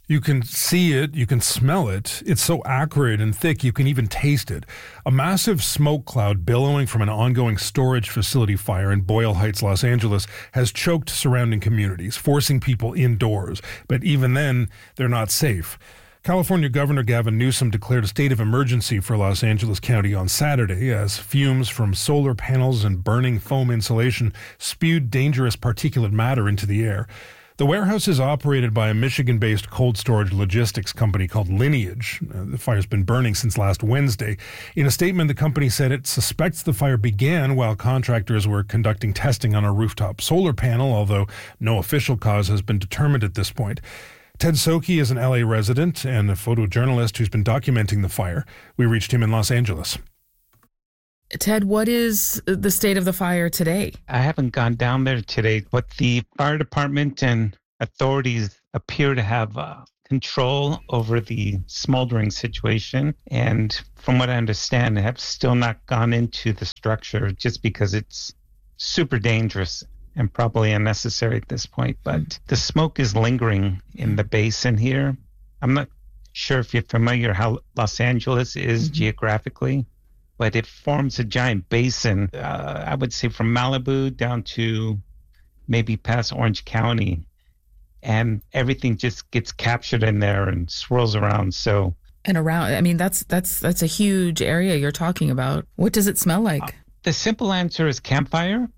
You can see it, you can smell it. It's so acrid and thick, you can even taste it. A massive smoke cloud billowing from an ongoing storage facility fire in Boyle Heights, Los Angeles, has choked surrounding communities, forcing people indoors. But even then, they're not safe. California Governor Gavin Newsom declared a state of emergency for Los Angeles County on Saturday as fumes from solar panels and burning foam insulation spewed dangerous particulate matter into the air. The warehouse is operated by a Michigan-based cold storage logistics company called Lineage. The fire's been burning since last Wednesday. In a statement, the company said it suspects the fire began while contractors were conducting testing on a rooftop solar panel, although no official cause has been determined at this point. Ted Soki is an LA resident and a photojournalist who's been documenting the fire. We reached him in Los Angeles. Ted, what is the state of the fire today? I haven't gone down there today, but the fire department and authorities appear to have control over the smoldering situation. And from what I understand, they have still not gone into the structure just because it's super dangerous and probably unnecessary at this point. But the smoke is lingering in the basin here. I'm not sure if you're familiar how Los Angeles is geographically, but it forms a giant basin, I would say from Malibu down to maybe past Orange County. And everything just gets captured in there and swirls around. So, and around, I mean, that's a huge area you're talking about. What does it smell like? The simple answer is campfire.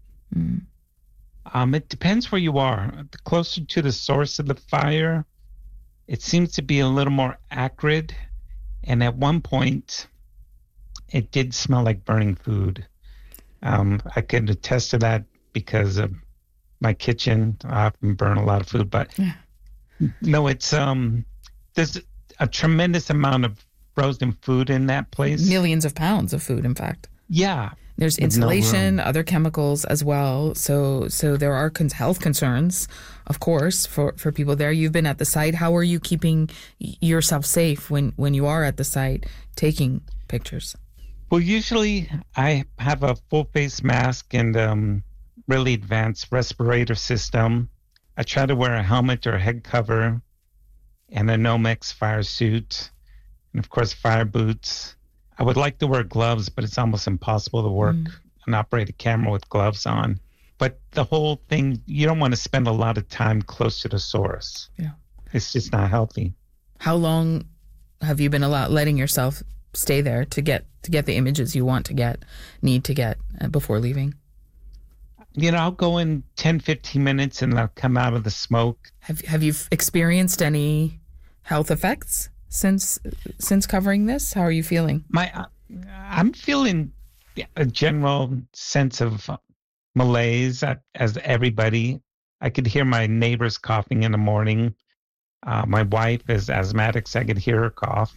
It depends where you are. The closer to the source of the fire, it seems to be a little more acrid. And at one point, it did smell like burning food. I could attest to that because of my kitchen. I often burn a lot of food, but no, it's there's a tremendous amount of frozen food in that place. Millions of pounds of food, in fact. Yeah. There's insulation, other chemicals as well. So there are health concerns, of course, for people there. You've been at the site. How are you keeping yourself safe when you are at the site taking pictures? Well, usually I have a full face mask and really advanced respirator system. I try to wear a helmet or a head cover and a Nomex fire suit, and of course fire boots. I would like to wear gloves, but it's almost impossible to work and operate a camera with gloves on. But the whole thing, you don't want to spend a lot of time close to the source. Yeah, it's just not healthy. How long have you been letting yourself stay there to get the images you need to get before leaving? You know, I'll go in 10, 15 minutes and I'll come out of the smoke. Have you experienced any health effects since covering this? How are you feeling? I'm feeling a general sense of malaise as everybody. I could hear my neighbors coughing in the morning. My wife is asthmatic, so I could hear her cough.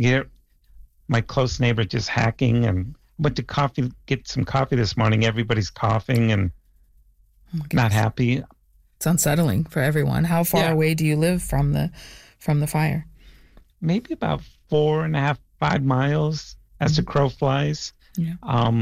My close neighbor just hacking, and went to get some coffee this morning. Everybody's coughing and not happy. It's unsettling for everyone. How far away do you live from the fire? Maybe about 4.5, 5 miles as the crow flies. Yeah.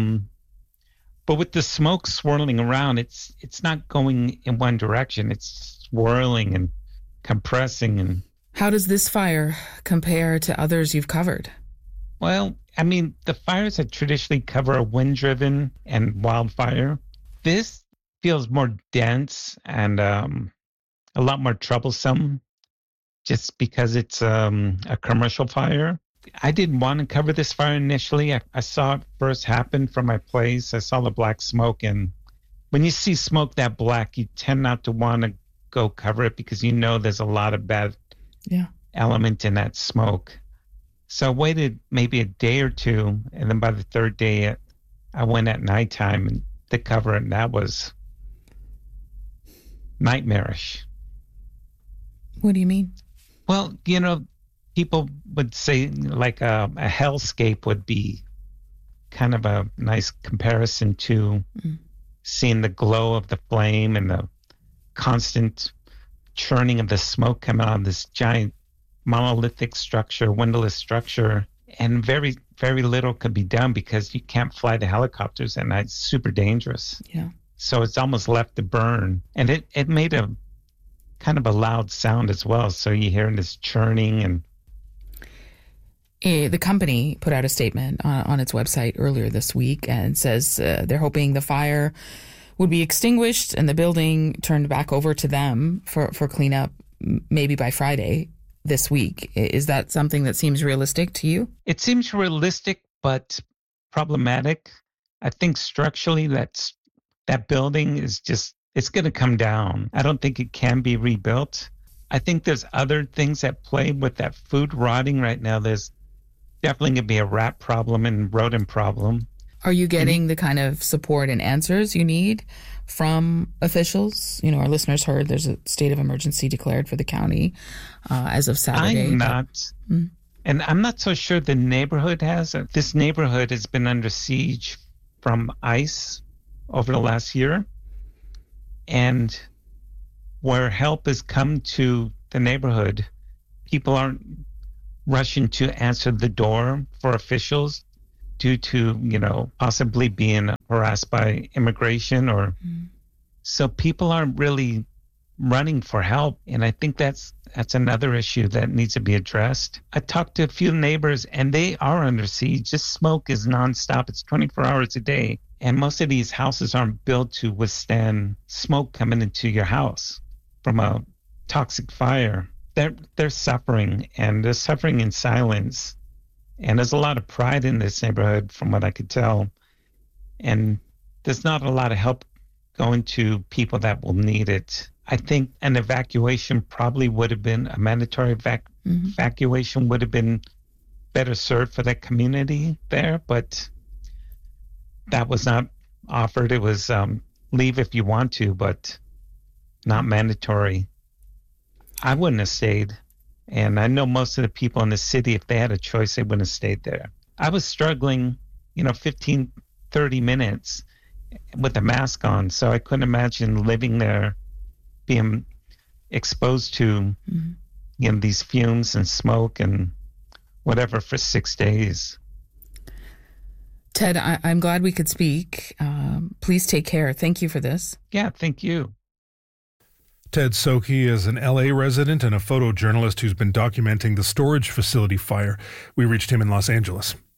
But with the smoke swirling around, it's not going in one direction. It's swirling and compressing. And how does this fire compare to others you've covered? Well, I mean, the fires that traditionally cover a wind-driven and wildfire, this feels more dense and a lot more troublesome just because it's a commercial fire. I didn't want to cover this fire initially. I saw it first happen from my place. I saw the black smoke, and when you see smoke that black, you tend not to want to go cover it because you know there's a lot of bad element in that smoke. So I waited maybe a day or two, and then by the third day, I went at nighttime to cover it, and that was nightmarish. What do you mean? Well, you know, people would say like a hellscape would be kind of a nice comparison to seeing the glow of the flame and the constant churning of the smoke coming out of this giant monolithic structure, windowless structure, and very, very little could be done because you can't fly the helicopters at night. It's super dangerous. Yeah. So it's almost left to burn. And it made a kind of a loud sound as well. So you hear this churning and the company put out a statement on its website earlier this week and says they're hoping the fire would be extinguished and the building turned back over to them for cleanup maybe by Friday this week. Is that something that seems realistic to you? It seems realistic, but problematic. I think structurally that building is just, it's going to come down. I don't think it can be rebuilt. I think there's other things at play with that food rotting right now. There's definitely going to be a rat problem and rodent problem. Are you getting the kind of support and answers you need from officials? You know, our listeners heard there's a state of emergency declared for the county as of Saturday. I'm not. And I'm not so sure the neighborhood has. This neighborhood has been under siege from ICE over the last year. And where help has come to the neighborhood, people aren't rushing to answer the door for officials due to, you know, possibly being harassed by immigration or so people aren't really running for help. And I think that's another issue that needs to be addressed. I talked to a few neighbors and they are under siege. This smoke is nonstop. It's 24 hours a day. And most of these houses aren't built to withstand smoke coming into your house from a toxic fire. They're suffering, and they're suffering in silence. And there's a lot of pride in this neighborhood from what I could tell. And there's not a lot of help going to people that will need it. I think an evacuation probably would have been a mandatory evacuation would have been better served for that community there, but that was not offered. It was leave if you want to, but not mandatory. I wouldn't have stayed. And I know most of the people in the city, if they had a choice, they wouldn't have stayed there. I was struggling, 15, 30 minutes with a mask on. So I couldn't imagine living there, being exposed to, these fumes and smoke and whatever for 6 days. Ted, I'm glad we could speak. Please take care. Thank you for this. Yeah, thank you. Ted Szoke is an LA resident and a photojournalist who's been documenting the storage facility fire. We reached him in Los Angeles.